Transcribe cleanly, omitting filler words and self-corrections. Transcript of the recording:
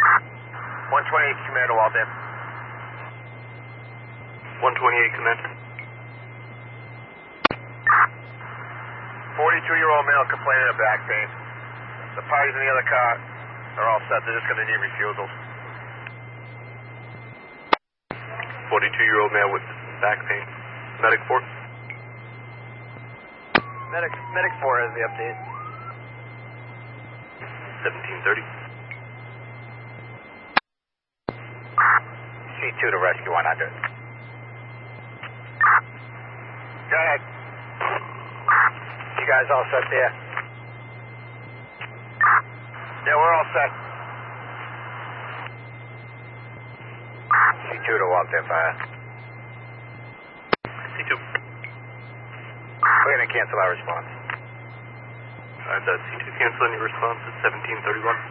128 Commander Walden. 128 Commander. 42-year-old male complaining of back pain. The parties in the other car are all set. They're just going to need refusals. 42-year-old male with back pain. Medic 4. Medic 4 has the update. 1730. C2 to rescue 100. Go ahead. You guys all set there? Yeah, we're all set. C2 to Walden Fire. C2. We're going to cancel our response. Alright, that's C2 canceling your response at 1731.